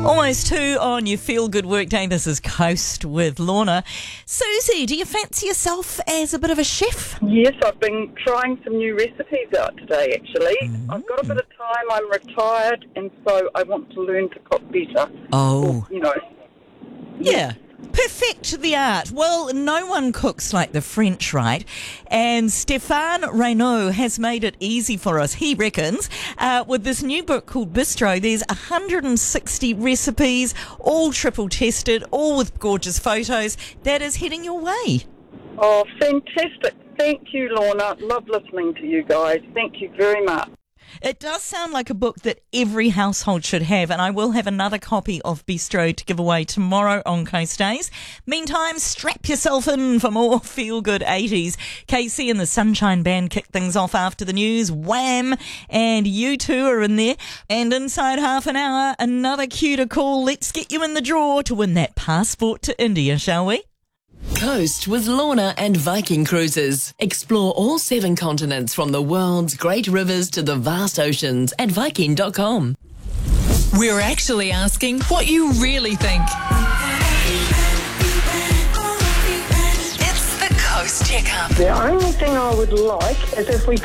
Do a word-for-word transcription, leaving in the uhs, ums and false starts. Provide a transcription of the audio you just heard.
Almost two on your Feel Good Workday. This is Coast with Lorna. Susie, do you fancy yourself as a bit of a chef? Yes, I've been trying some new recipes out today, actually. Mm. I've got a bit of time, I'm retired, and so I want to learn to cook better. Oh. Or, you know. Yeah. Perfect the art. Well, no one cooks like the French, right? And Stéphane Reynaud has made it easy for us, he reckons. Uh, with this new book called Bistro, there's one hundred sixty recipes, all triple tested, all with gorgeous photos. That is heading your way. Oh, fantastic. Thank you, Lorna. Love listening to you guys. Thank you very much. It does sound like a book that every household should have, and I will have another copy of Bistro to give away tomorrow on Coast Days. Meantime, strap yourself in for more feel-good eighties. Casey and the Sunshine Band kick things off after the news. Wham! And U two are in there. And inside half an hour, another cue to call. Let's get you in the draw to win that passport to India, shall we? Coast with Lorna and Viking Cruises. Explore all seven continents from the world's great rivers to the vast oceans at Viking dot com. We're actually asking what you really think. It's the Coast Checkup. The only thing I would like is if we